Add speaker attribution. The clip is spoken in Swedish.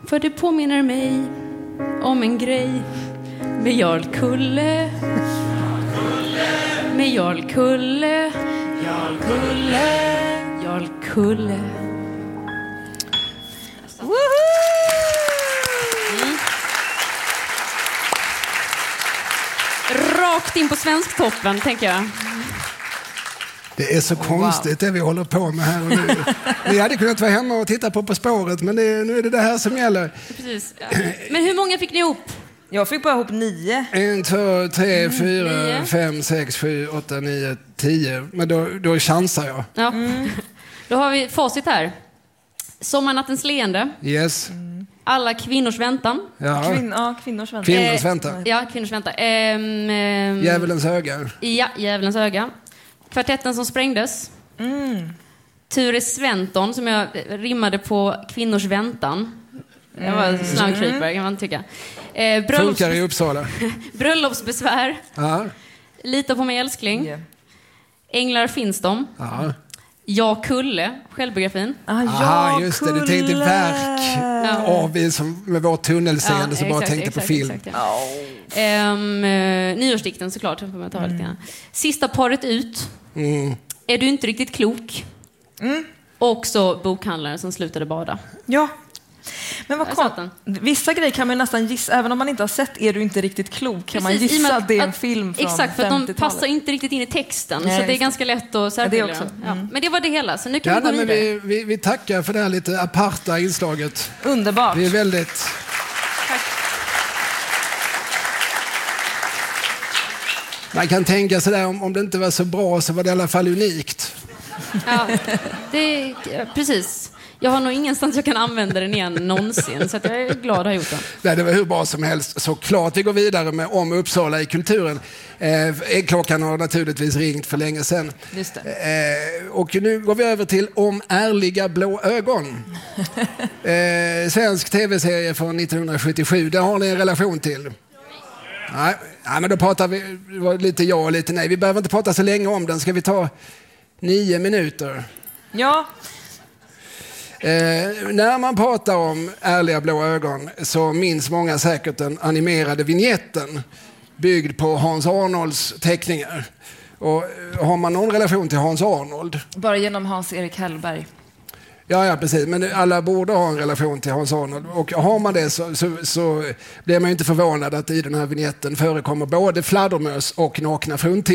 Speaker 1: För det påminner mig om en grej med Jarl Kulle. Med Jarl Kulle. Jarl Kulle. Jarl Kulle. Rakt in på Svensktoppen, tänker jag.
Speaker 2: Det är så konstigt det vi håller på med här och nu. Vi hade kunnat vara hemma och titta på Spåret, men nu är det här som gäller.
Speaker 1: Precis. Ja. Men hur många fick ni ihop?
Speaker 3: Jag fick bara ihop 9.
Speaker 2: 1, 2, 3, 4, 5, 6, 7, 8, 9, 10. Men då chansar jag.
Speaker 1: Ja. Då har vi facit här. Sommarnattens leende.
Speaker 2: Yes.
Speaker 1: Alla kvinnors väntan.
Speaker 2: Ja.
Speaker 3: Kvinnors väntan.
Speaker 2: Kvinnors väntan.
Speaker 1: Ja, kvinnors väntan.
Speaker 2: Djävulens öga.
Speaker 1: Ja, Djävulens öga. Kvartetten som sprängdes. Ture Sventon, som jag rimmade på kvinnors väntan. Det var slangkrypare, kan man tycka.
Speaker 2: Funkar i Uppsala.
Speaker 1: Bröllopsbesvär.
Speaker 2: Ja.
Speaker 1: Lita på mig älskling.
Speaker 3: Yeah.
Speaker 1: Änglar finns de.
Speaker 2: Ja.
Speaker 1: Jag Kulle, självbiografin.
Speaker 2: Aha, just det. Du tänkte verk av vi som med vår tunnelseende som bara tänkte på film.
Speaker 1: Exakt, ja. Nyårsdikten såklart. Får man ta lite grann. Sista paret ut. Är du inte riktigt klok? Och så bokhandlaren som slutade bada.
Speaker 3: Ja. Men vissa grejer kan man nästan gissa, även om man inte har sett Är du inte riktigt klok, kan man gissa att det är en film från 50-talet.
Speaker 1: Exakt, för att de passar inte riktigt in i texten. Så det är ganska lätt att särskilja dem. Men det var det hela, så nu kan vi gå vidare.
Speaker 2: Vi tackar för det här lite aparta inslaget.
Speaker 3: Underbart.
Speaker 2: Det är väldigt...
Speaker 1: Tack.
Speaker 2: Man kan tänka sig där, om det inte var så bra så var det i alla fall unikt.
Speaker 1: Ja, precis. Jag har nog ingenstans jag kan använda den igen någonsin, så att jag är glad att ha gjort den.
Speaker 2: Nej, det var hur bra som helst. Såklart, vi går vidare med Om Uppsala i kulturen. Klockan har naturligtvis ringt för länge sedan.
Speaker 3: Just det.
Speaker 2: Och nu går vi över till Om ärliga blå ögon. Svensk tv-serie från 1977. Det har ni en relation till? Nej, men då pratar vi det var lite ja och lite nej. Vi behöver inte prata så länge om den. Ska vi ta 9 minuter?
Speaker 3: Ja.
Speaker 2: När man pratar om ärliga blå ögon så minns många säkert den animerade vignetten byggd på Hans Arnolds teckningar. Och har man någon relation till Hans Arnold?
Speaker 3: Bara genom Hans-Erik Hellberg.
Speaker 2: Ja, precis. Men alla borde ha en relation till Hans Arnold. Och har man det så blir man ju inte förvånad att i den här vignetten förekommer både fladdermöss och nakna fruntimmer.